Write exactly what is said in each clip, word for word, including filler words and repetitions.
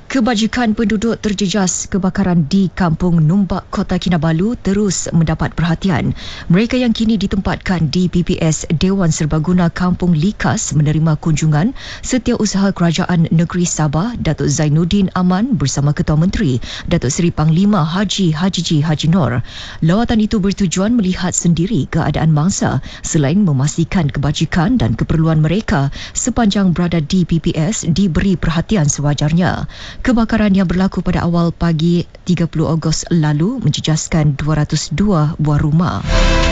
Kebajikan penduduk terjejas kebakaran di Kampung Numbak, Kota Kinabalu terus mendapat perhatian. Mereka yang kini ditempatkan di P P S Dewan Serbaguna Kampung Likas menerima kunjungan Setiausaha Kerajaan Negeri Sabah Datuk Zainuddin Aman bersama Ketua Menteri Datuk Seri Panglima Haji Hajiji Haji Nur. Lawatan itu bertujuan melihat sendiri keadaan mangsa selain memastikan kebajikan dan keperluan mereka sepanjang berada di P P S diberi perhatian sewajarnya. Kebakaran yang berlaku pada awal pagi tiga puluh Ogos lalu menjejaskan dua ratus dua buah rumah.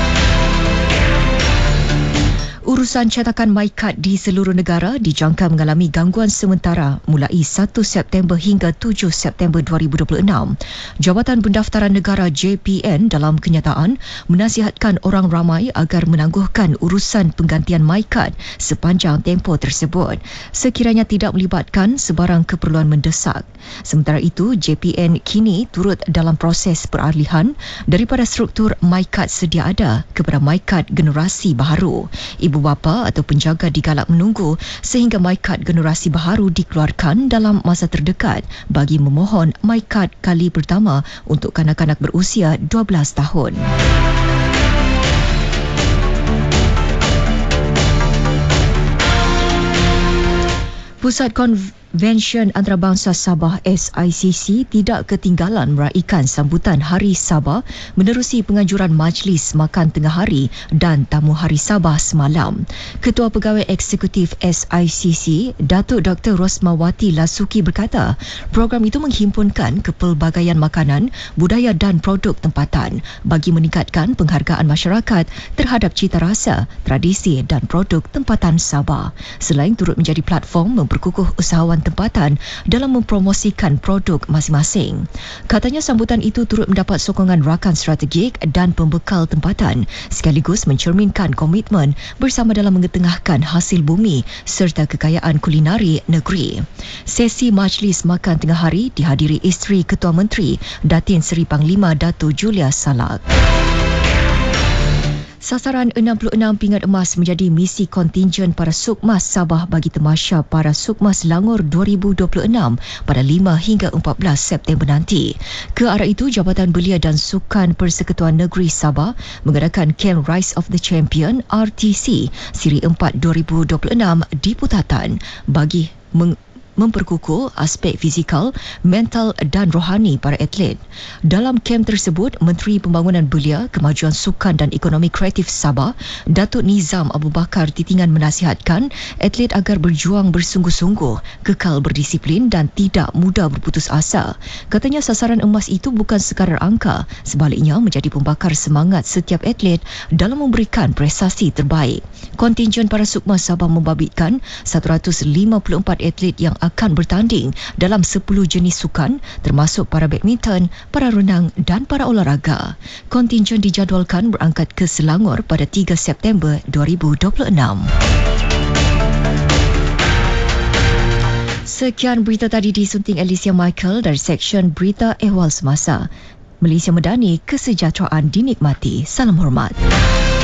Urusan cetakan MyKad di seluruh negara dijangka mengalami gangguan sementara mulai satu September hingga tujuh September dua ribu dua puluh enam. Jabatan Pendaftaran Negara J P N dalam kenyataan menasihatkan orang ramai agar menangguhkan urusan penggantian MyKad sepanjang tempoh tersebut sekiranya tidak melibatkan sebarang keperluan mendesak. Sementara itu, J P N kini turut dalam proses peralihan daripada struktur MyKad sedia ada kepada MyKad generasi baharu. Ibu bapa atau penjaga digalak menunggu sehingga MyKad generasi baharu dikeluarkan dalam masa terdekat bagi memohon MyKad kali pertama untuk kanak-kanak berusia dua belas tahun. Pusat Konvensyen Antarabangsa Sabah S I C C tidak ketinggalan meraihkan sambutan Hari Sabah menerusi penganjuran Majlis Makan Tengah Hari dan Tamu Hari Sabah semalam. Ketua Pegawai Eksekutif S I C C, Datuk Doktor Rosmawati Lasuki berkata, program itu menghimpunkan kepelbagaian makanan, budaya dan produk tempatan bagi meningkatkan penghargaan masyarakat terhadap cita rasa, tradisi dan produk tempatan Sabah. Selain turut menjadi platform memperkukuh usahawan tempatan dalam mempromosikan produk masing-masing. Katanya sambutan itu turut mendapat sokongan rakan strategik dan pembekal tempatan sekaligus mencerminkan komitmen bersama dalam mengetengahkan hasil bumi serta kekayaan kulinari negeri. Sesi Majlis Makan Tengah Hari dihadiri isteri Ketua Menteri Datin Seri Panglima Dato' Julia Salak. Sasaran enam puluh enam pingat emas menjadi misi kontingen para Sukmas Sabah bagi Tamasya para Sukmas Langor dua ribu dua puluh enam pada lima hingga empat belas September nanti. Ke arah itu, Jabatan Belia dan Sukan Persekutuan Negeri Sabah mengadakan Camp Rise of the Champion R T C Siri empat dua ribu dua puluh enam di Putatan bagi meng- memperkukuh aspek fizikal, mental dan rohani para atlet. Dalam kem tersebut, Menteri Pembangunan Belia, Kemajuan Sukan dan Ekonomi Kreatif Sabah, Datuk Nizam Abu Bakar Titingan menasihatkan atlet agar berjuang bersungguh-sungguh, kekal berdisiplin dan tidak mudah berputus asa. Katanya sasaran emas itu bukan sekadar angka, sebaliknya menjadi pembakar semangat setiap atlet dalam memberikan prestasi terbaik. Kontingen para Sukmas Sabah membabitkan seratus lima puluh empat atlet yang akan bertanding dalam sepuluh jenis sukan termasuk para badminton, para renang dan para olahraga. Kontingen dijadualkan berangkat ke Selangor pada tiga September dua ribu dua puluh enam. Sekian berita tadi disunting Alicia Michael dari Seksyen Berita Ehwal Semasa. Malaysia Medani, kesejahteraan dinikmati. Salam hormat.